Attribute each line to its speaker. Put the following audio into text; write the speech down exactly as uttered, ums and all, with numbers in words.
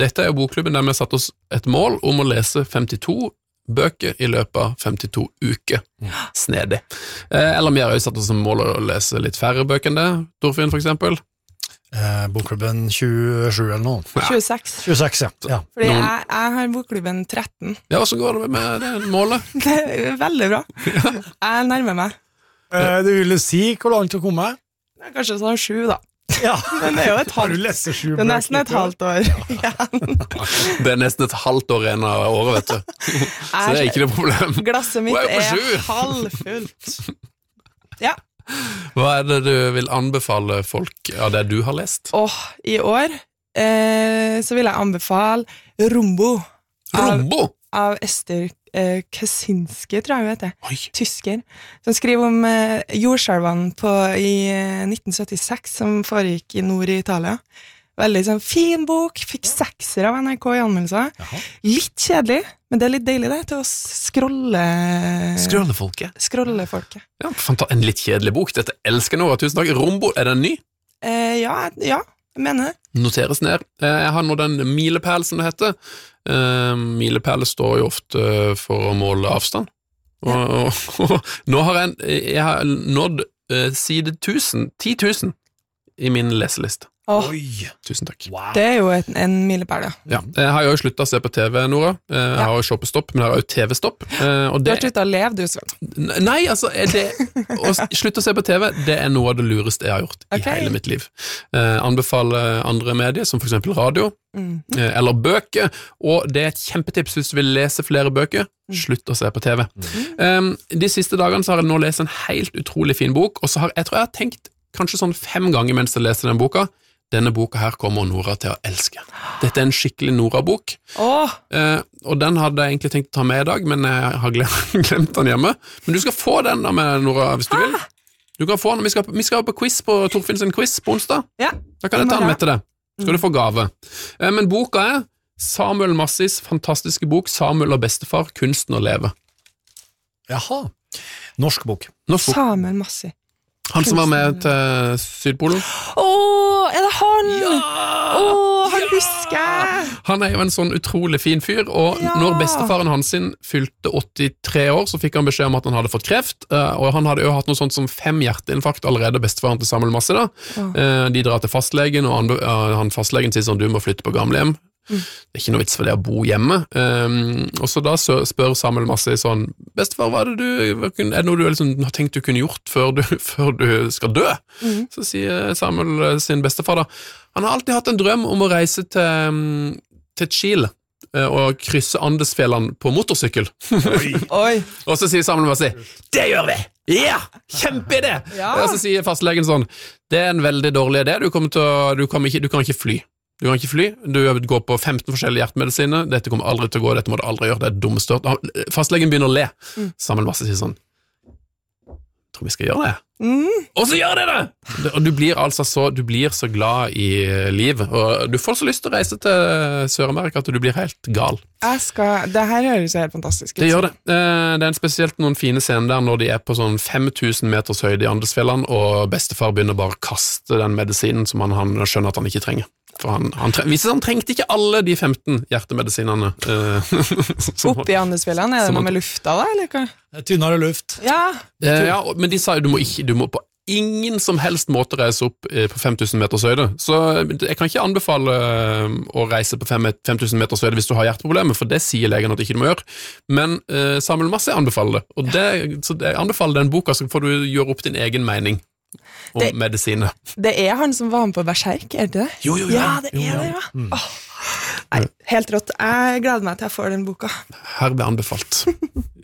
Speaker 1: Dette er jo bokklubben der vi har satt oss et mål om å lese femtito bøker i løpet av femtito uker. Snedig. Eh, eller vi har jo satt oss som mål å lese litt færre bøker enn det, Torfinn for eksempel.
Speaker 2: Eh, bokklubben tjuesju eller noe.
Speaker 3: Ja. tjueseks.
Speaker 2: tjueseks, ja. ja.
Speaker 3: Fordi jeg, jeg har bokklubben tretten.
Speaker 1: Ja, hvordan går det med det målet?
Speaker 3: Det er veldig bra. Jeg nærmer meg.
Speaker 2: Eh, du ville si hvor langt å komme?
Speaker 3: Det er kanskje sånn sju da.
Speaker 2: Ja.
Speaker 3: Men det er jo et
Speaker 2: Har du
Speaker 3: halvt.
Speaker 2: lest sju
Speaker 3: Det er nesten et
Speaker 2: bøker?
Speaker 3: halvt år. Ja.
Speaker 1: Det er nesten et halvt år igjen av året, vet du. Så det er ikke noe problem.
Speaker 3: Glasset mitt
Speaker 1: Hun er på
Speaker 3: er
Speaker 1: sju.
Speaker 3: halvfullt. Ja.
Speaker 1: Hva er det du vil anbefale folk av det du har lest?
Speaker 3: Og i år eh, så vil jeg anbefale Rumbo av,
Speaker 1: Rombo!
Speaker 3: av Ester eh, Kaczynski, tror jeg hun heter.
Speaker 1: Oi.
Speaker 3: Tysker. Som skriver om eh, jordskjelvene på, i eh, nitten syttiseks som foregikk i nord i Italia. Veldig sånn fin bok, fikk sekser av N R K i anmeldelser.
Speaker 2: Jaha.
Speaker 3: Litt kjedelig, men det er litt deilig det, til å scrolle
Speaker 1: Skrøllefolket.
Speaker 3: Scrolle folket.
Speaker 1: Ja, fanta en litt kjedelig bok. Dette elsker jeg nå. Tusen takk. Rombo, er den ny?
Speaker 3: Eh, ja, ja, jeg mener det.
Speaker 1: Noteres ned. Eh, Jeg har nå den milepæl som det heter. Eh, Milepæl står jo ofte for å måle avstand. Og, og, og nå har jeg, en- jeg har nådd eh, side tusen, ti tusen i min leseliste.
Speaker 3: Åh,
Speaker 2: Oi.
Speaker 1: Tusen takk.
Speaker 2: Wow.
Speaker 3: det er jo et, en milepæl, ja.
Speaker 1: Ja, jeg har jo sluttet å se på T V, Nora. Eh, Jeg
Speaker 3: Ja.
Speaker 1: har jo shoppestopp, men jeg har jo T V-stopp. Eh, og
Speaker 3: Du
Speaker 1: det-
Speaker 3: har sluttet å leve, du, Sven.
Speaker 1: Nei, altså, er det, å slutte å se på T V, det er noe av det lureste jeg har gjort
Speaker 3: Ok.
Speaker 1: i hele mitt liv. Eh, anbefale andre medier, som for eksempel radio,
Speaker 3: Mm.
Speaker 1: eh, eller bøker, og det er et kjempetips hvis du vil lese flere bøker, slutt å se på T V. Um, de siste dagene så har jeg nå lest en helt utrolig fin bok, og så har jeg tror jeg har tenkt kanskje sånn fem ganger mens jeg leser den boka, denne boka her kommer Nora til å elske. Dette er en skikkelig Nora-bok,
Speaker 3: Åh,
Speaker 1: eh, og den hadde jeg egentlig tenkt å ta med i dag, men jeg har glemt, glemt den hjemme. Men du skal få den da med, Nora, hvis du vil. Du kan få den, vi skal, vi skal på quiz på Torfinn sin quiz på onsdag.
Speaker 3: ja.
Speaker 1: Da kan jeg ta den med til deg. Skal du få gave. Eh, Men boka er Samuel Massis fantastiske bok Samuel og bestefar, kunsten å leve.
Speaker 2: Jaha. Norsk bok.
Speaker 1: Norsk bok.
Speaker 3: Samuel Massi.
Speaker 1: Han som var med til Sydpolen.
Speaker 3: Åh, er det han? Åh, han husker jeg!
Speaker 1: Han er jo en sånn utrolig fin fyr, og
Speaker 3: Ja.
Speaker 1: når bestefaren hans sin fylte åttitre år, så fikk han beskjed om at han hadde fått kreft, eh, og han hadde jo hatt noe sånt som fem hjerteinfarkt allerede, bestefaren til Samuel Masse da. Eh, De drar til fastlegen, og han, eh, han fastlegen sier sånn, du må flytte på gamlehjem. Det er ikke noe vits for det å bo hjemme. Um, og så da så spør Samuel Masse sånn, bestefar, hva er det du, hva kunne- er det noe du liksom, har tenkt du kunne gjort før du, før du skal dø? Så sier Samuel eh, sin bestefar da, han har alltid hatt en drøm om å reise til, um, til Chile eh, og krysse Andesfjellene på motorsykkel.
Speaker 3: Oi.
Speaker 1: Og så sier Samuel Masse, det gjør vi! Ja, kjempeidé!
Speaker 3: Ja.
Speaker 1: Og så sier fastlegen sånn, det er en veldig dårlig idé, du, kommer til å, du, kan ikke, du kan ikke fly. Du kan ikke fly, du går på femten forskjellige hjertemedisiner, dette kommer aldri til å gå, dette må du aldri gjøre, det er dummest størt. Fastlegen begynner å le. Samuel Masse sier sånn, tror vi skal gjøre det.
Speaker 3: Mm.
Speaker 1: Og så gjør det det! Og du blir altså så, du blir så glad i livet, og du får så lyst til å reise til Sør-Amerika at du blir helt gal.
Speaker 3: Jeg skal, det her høres jo helt fantastisk ut.
Speaker 1: Det gjør det. Eh, Det er en spesielt noen fine scener der når de er på sånn fem tusen meters høyde i Andesfjellene, og bestefar begynner bare å kaste den medisinen som han, han skjønner at han ikke trenger. For han, han, tre- viser han trengte ikke alle de femten hjertemedisinene. eh, som-
Speaker 3: Oppi Andesfjellene, er det
Speaker 1: Som
Speaker 3: noe
Speaker 1: han-
Speaker 3: med lufta da, eller hva?
Speaker 2: Tynnere luft.
Speaker 3: Ja,
Speaker 1: Eh, ja, og- men de sa jo du må ikke, du må på ingen som helst måte reise opp eh, på fem tusen meters høyde. Så jeg kan ikke anbefale eh, å reise på fem tusen meters høyde hvis du har hjerteproblemer, for det sier legen at ikke du må gjøre. Men eh, Samuel Masse anbefaler det, og det, så jeg anbefaler den boka, så får du gjøre opp din egen mening om
Speaker 3: Det-
Speaker 1: medisiner.
Speaker 3: det er han som var med på Berserk, er det det?
Speaker 1: Jo, jo,
Speaker 3: Ja, det er det, ja. Åh. Nei, helt rått. Jeg gleder meg til jeg får den boka.
Speaker 1: Herved anbefalt.